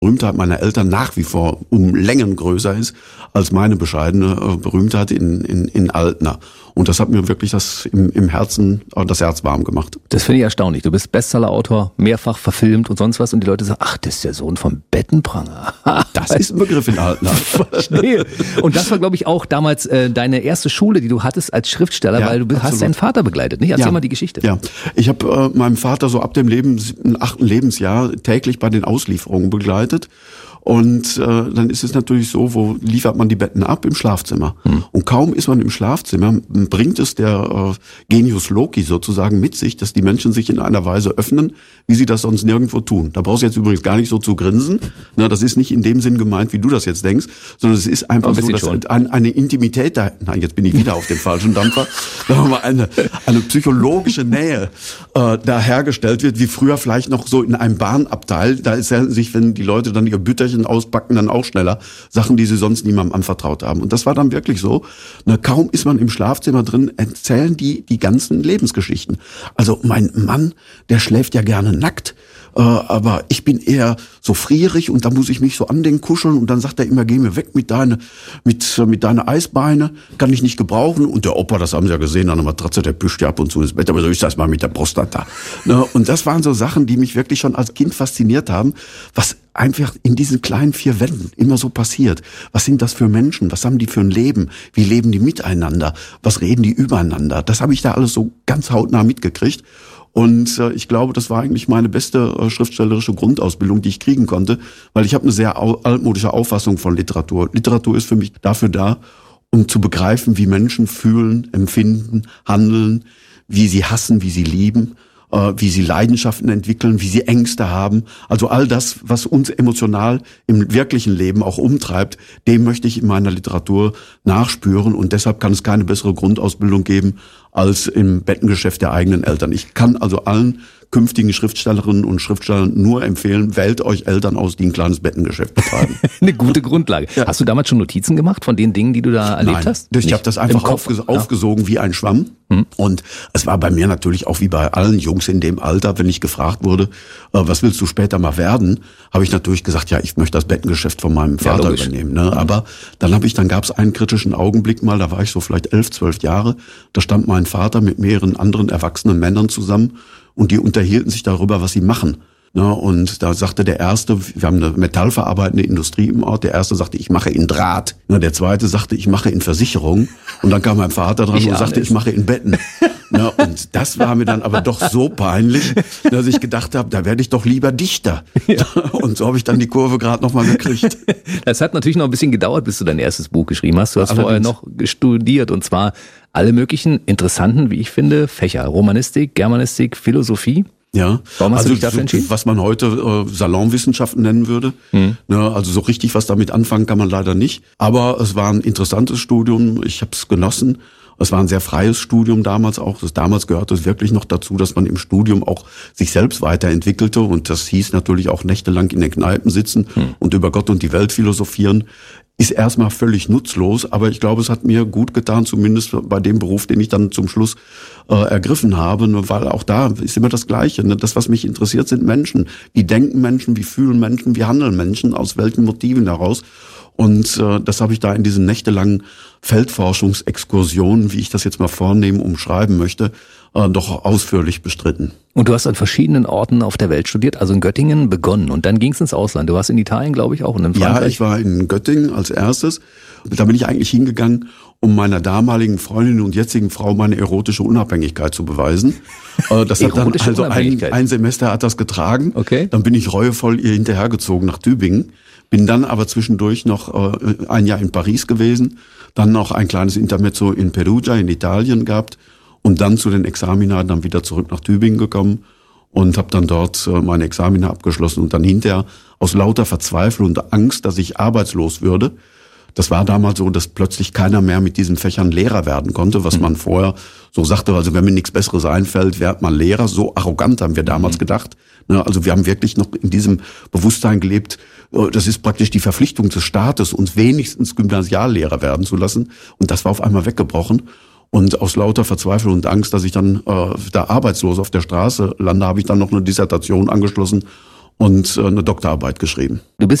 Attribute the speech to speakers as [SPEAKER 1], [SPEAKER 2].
[SPEAKER 1] Berühmtheit meiner Eltern nach wie vor um Längen größer ist als meine bescheidene Berühmtheit in Altena. Und das hat mir wirklich das im Herzen, das Herz warm gemacht.
[SPEAKER 2] Das finde ich erstaunlich. Du bist Bestsellerautor, mehrfach verfilmt und sonst was. Und die Leute sagen, ach, das ist der Sohn von Bettenpranger.
[SPEAKER 1] Das ist ein Begriff in Altena.
[SPEAKER 2] Verstehe. Und das war, glaube ich, auch damals deine erste Schule, die du hattest als Schriftsteller, weil du hast deinen Vater begleitet, nicht? Erzähl mal die Geschichte.
[SPEAKER 1] Ja, ich habe meinen Vater so ab dem 8. Lebensjahr täglich bei den Auslieferungen begleitet. Und dann ist es natürlich so, wo liefert man die Betten ab? Im Schlafzimmer. Und kaum ist man im Schlafzimmer, bringt es der Genius Loci sozusagen mit sich, dass die Menschen sich in einer Weise öffnen, wie sie das sonst nirgendwo tun. Da brauchst du jetzt übrigens gar nicht so zu grinsen. Na, das ist nicht in dem Sinn gemeint, wie du das jetzt denkst, sondern es ist einfach so, dass eine Intimität da, nein, jetzt bin ich wieder auf dem falschen Dampfer, eine psychologische Nähe da hergestellt wird, wie früher vielleicht noch so in einem Bahnabteil. Da erzählen sich, wenn die Leute dann ihr Bütterchen auspacken, dann auch schneller Sachen, die sie sonst niemandem anvertraut haben. Und das war dann wirklich so. Na, kaum ist man im Schlafzimmer drin, erzählen die ganzen Lebensgeschichten. Also mein Mann, der schläft ja gerne nackt, aber ich bin eher so frierig und da muss ich mich so an den kuscheln und dann sagt er immer, geh mir weg mit deine Eisbeine, kann ich nicht gebrauchen. Und der Opa, das haben sie ja gesehen, an der Matratze, der pischt ja ab und zu ins Bett, aber so ist das mal mit der Prostata. Und das waren so Sachen, die mich wirklich schon als Kind fasziniert haben, was einfach in diesen kleinen 4 Wänden immer so passiert. Was sind das für Menschen? Was haben die für ein Leben? Wie leben die miteinander? Was reden die übereinander? Das habe ich da alles so ganz hautnah mitgekriegt. Und ich glaube, das war eigentlich meine beste schriftstellerische Grundausbildung, die ich kriegen konnte, weil ich habe eine sehr altmodische Auffassung von Literatur. Literatur ist für mich dafür da, um zu begreifen, wie Menschen fühlen, empfinden, handeln, wie sie hassen, wie sie lieben, wie sie Leidenschaften entwickeln, wie sie Ängste haben. Also all das, was uns emotional im wirklichen Leben auch umtreibt, dem möchte ich in meiner Literatur nachspüren. Und deshalb kann es keine bessere Grundausbildung geben als im Bettengeschäft der eigenen Eltern. Ich kann also allen künftigen Schriftstellerinnen und Schriftstellern nur empfehlen, wählt euch Eltern aus, die ein kleines Bettengeschäft betreiben.
[SPEAKER 2] Eine gute Grundlage. Ja. Hast du damals schon Notizen gemacht von den Dingen, die du da erlebt hast?
[SPEAKER 1] Nein, ich habe das einfach aufgesogen wie ein Schwamm. Und es war bei mir natürlich auch wie bei allen Jungs in dem Alter, wenn ich gefragt wurde, was willst du später mal werden, habe ich natürlich gesagt, ja, ich möchte das Bettengeschäft von meinem Vater übernehmen. Ne? Aber dann gab es einen kritischen Augenblick mal, da war ich so vielleicht 11, 12 Jahre, da stand mein Vater mit mehreren anderen erwachsenen Männern zusammen und die unterhielten sich darüber, was sie machen. Ne, und da sagte der Erste, wir haben eine metallverarbeitende Industrie im Ort, der Erste sagte, ich mache in Draht. Ne, der Zweite sagte, ich mache in Versicherung. Und dann kam mein Vater dran und sagte, ich mache in Betten. Ne, und das war mir dann aber doch so peinlich, dass ich gedacht habe, da werde ich doch lieber Dichter. Ja. Und so habe ich dann die Kurve gerade nochmal gekriegt.
[SPEAKER 2] Das hat natürlich noch ein bisschen gedauert, bis du dein erstes Buch geschrieben hast. Du hast vorher noch studiert und zwar alle möglichen interessanten, wie ich finde, Fächer. Romanistik, Germanistik, Philosophie.
[SPEAKER 1] Ja,
[SPEAKER 2] warum hast du dich dafür entschieden?
[SPEAKER 1] Was man heute Salonwissenschaften nennen würde. Ne, also so richtig was damit anfangen kann man leider nicht. Aber es war ein interessantes Studium, ich habe es genossen. Es war ein sehr freies Studium damals auch. Damals gehörte es wirklich noch dazu, dass man im Studium auch sich selbst weiterentwickelte. Und das hieß natürlich auch nächtelang in den Kneipen sitzen und über Gott und die Welt philosophieren. Ist erstmal völlig nutzlos, aber ich glaube, es hat mir gut getan, zumindest bei dem Beruf, den ich dann zum Schluss ergriffen habe, weil auch da ist immer das Gleiche. Ne? Das, was mich interessiert, sind Menschen. Wie denken Menschen, wie fühlen Menschen, wie handeln Menschen, aus welchen Motiven heraus. Und das habe ich da in diesen nächtelangen Feldforschungsexkursionen, wie ich das jetzt mal vornehmen, umschreiben möchte, doch ausführlich bestritten.
[SPEAKER 2] Und du hast an verschiedenen Orten auf der Welt studiert, also in Göttingen begonnen und dann ging es ins Ausland. Du warst in Italien, glaube ich, auch und in Frankreich.
[SPEAKER 1] Ja, ich war in Göttingen als erstes. Da bin ich eigentlich hingegangen, um meiner damaligen Freundin und jetzigen Frau meine erotische Unabhängigkeit zu beweisen. Das hat dann also ein Semester hat das getragen.
[SPEAKER 2] Okay.
[SPEAKER 1] Dann bin ich reuevoll ihr hinterhergezogen nach Tübingen. Bin dann aber zwischendurch noch ein Jahr in Paris gewesen, dann noch ein kleines Intermezzo in Perugia in Italien gehabt und dann zu den Examina dann wieder zurück nach Tübingen gekommen und habe dann dort meine Examina abgeschlossen und dann hinterher aus lauter Verzweiflung und Angst, dass ich arbeitslos würde. Das war damals so, dass plötzlich keiner mehr mit diesen Fächern Lehrer werden konnte, was man vorher so sagte, also wenn mir nichts Besseres einfällt, wird man Lehrer. So arrogant haben wir damals gedacht. Also wir haben wirklich noch in diesem Bewusstsein gelebt, das ist praktisch die Verpflichtung des Staates, uns wenigstens Gymnasiallehrer werden zu lassen. Und das war auf einmal weggebrochen. Und aus lauter Verzweiflung und Angst, dass ich dann da arbeitslos auf der Straße lande, habe ich dann noch eine Dissertation angeschlossen und eine Doktorarbeit geschrieben.
[SPEAKER 2] Du bist